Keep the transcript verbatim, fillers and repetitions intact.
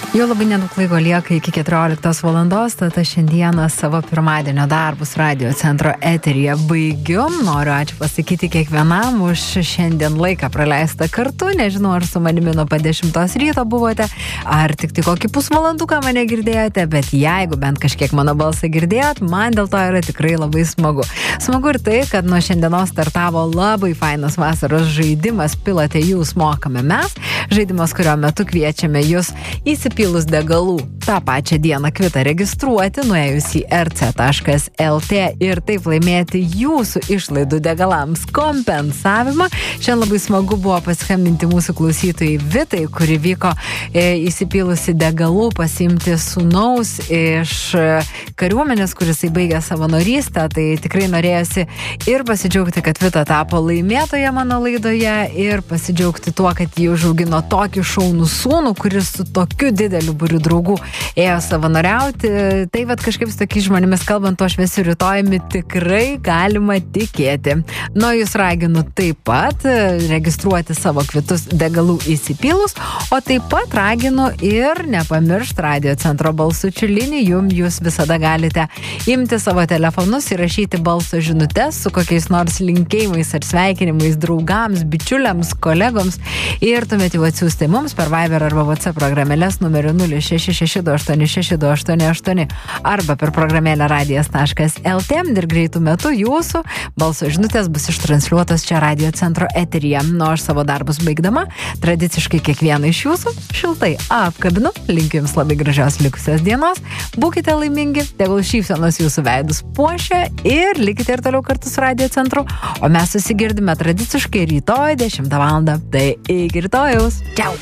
Jau labai nedaug laiko lieka iki keturioliktos valandos, tad aš šiandieną savo pirmadienio darbus radio centro eteryje baigiu. Noriu ačiū pasakyti kiekvienam už šiandien laiką praleistą kartu. Nežinau, ar su manimi nuo pat dešimtos ryto buvote, ar tik tai kokį pusvalanduką mane girdėjote, bet jeigu bent kažkiek mano balsą girdėjot, man dėl to yra tikrai labai smagu. Smagu ir tai, kad nuo šiandienos startavo labai fainas vasaros žaidimas Pilate jūs, mokame mes. Žaidimas, kurio metu kviečiame jūs įsipilus degalų tą pačią dieną kvitą registruoti, nuėjus į er ce taškas el tė ir taip laimėti jūsų išlaidų degalams kompensavimą. Šiandien labai smagu buvo paskambinti mūsų klausytojai Vitai, kuri vyko e, įsipilusi degalų pasiimti sūnaus iš kariuomenės, kuris įbaigė savanorystę. Tai tikrai norėjosi ir pasidžiaugti, kad Vita tapo laimėtoja mano laidoje ir pasidžiaugti tuo, kad jį užaugino tokį šaunų sūnų, kuris su tokiu dideliu būriu draugų ėjo savanoriauti. Tai vat kažkaip su tokiais žmonėmis kalbant, to šviesiu rytojumi tikrai galima tikėti. Nu, jūs raginu taip pat registruoti savo kvitus degalų įsipilus, o taip pat raginu ir nepamiršti radio centro balsučių linijų. Jūs visada galite imti savo telefonus ir rašyti balso žinutes su kokiais nors linkėjimais ar sveikinimais draugams, bičiuliams, kolegoms ir tuomet jau atsiųsti mums per Viber arba WhatsApp programėlės numeriu nulis šeši šeši du aštuoni šeši du aštuoni aštuoni arba per programėlę radijas taškas el tė ir greitų metų jūsų balso žinutės bus ištransliuotos čia radio centro eteryje. Nu, aš savo darbus baigdama, tradiciškai kiekvieną iš jūsų šiltai apkabinu, linkiu jums labai gražios likusios dienos, būkite laimingi, tegul šypsenos jūsų veidus puošia ir likite ir toliau kartu su radio centru, o mes susigirdime tradiciškai rytoj dešimtą valandą. Tai iki rytojaus. Čiau!